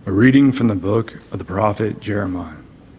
A reading from the book of the prophet Jeremiah.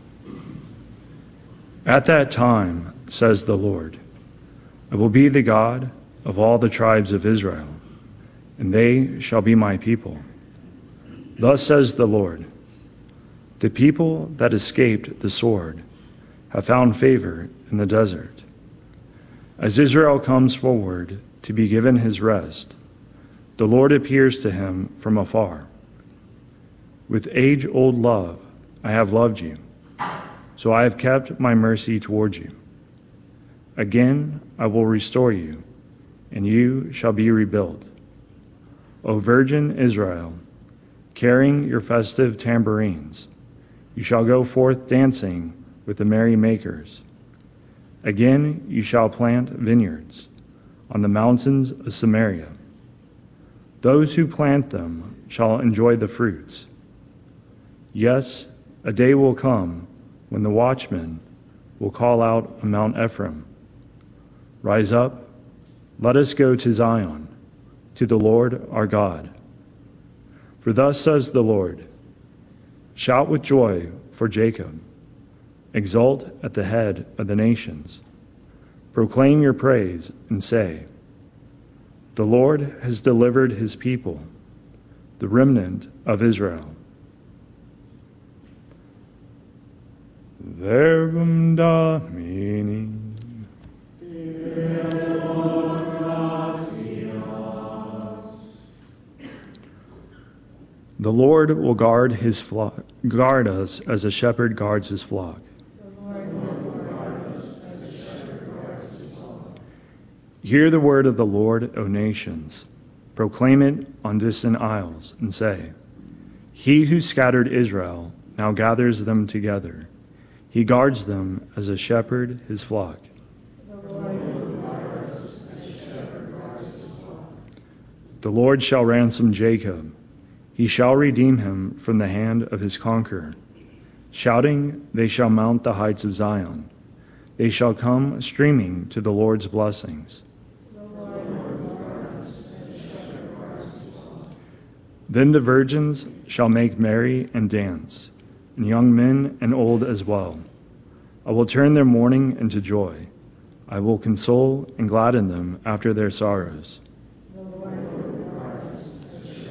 At that time, says the Lord, I will be the God of all the tribes of Israel, and they shall be my people. Thus says the Lord, the people that escaped the sword have found favor in the desert. As Israel comes forward to be given his rest, the Lord appears to him from afar. With age-old love I have loved you, so I have kept my mercy towards you. Again I will restore you, and you shall be rebuilt. O virgin Israel, carrying your festive tambourines, you shall go forth dancing with the merry makers. Again you shall plant vineyards on the mountains of Samaria. Those who plant them shall enjoy the fruits. Yes, a day will come when the watchman will call out on Mount Ephraim, rise up, let us go to Zion, to the Lord our God. For thus says the Lord, shout with joy for Jacob, exult at the head of the nations. Proclaim your praise and say, the Lord has delivered his people, the remnant of Israel. Verbum Domini. The Lord will guard his flock, guard us as a shepherd guards his flock. Hear the word of the Lord, O nations. Proclaim it on distant isles, and say, he who scattered Israel now gathers them together. He guards them as a shepherd his flock. The Lord shall ransom Jacob. He shall redeem him from the hand of his conqueror. Shouting, they shall mount the heights of Zion. They shall come streaming to the Lord's blessings. Then the virgins shall make merry and dance, and young men and old as well. I will turn their mourning into joy. I will console and gladden them after their sorrows.